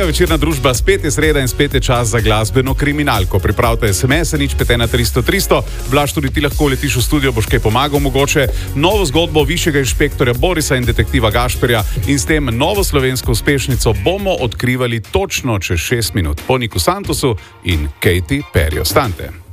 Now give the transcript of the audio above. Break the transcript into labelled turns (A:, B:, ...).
A: večerna družba, spet je sreda in spet je čas za glasbeno kriminalko. Pripravite SMS-e, nič 51300. Blaž, tudi ti lahko letiš v studio, boš kaj pomagal mogoče. Novo zgodbo višjega inšpektorja Borisa in detektiva Gašperja in s tem novo slovensko uspešnico bomo odkrivali točno čez 6 minut. Po Niku Santosu in Katy Perry. Ostanite.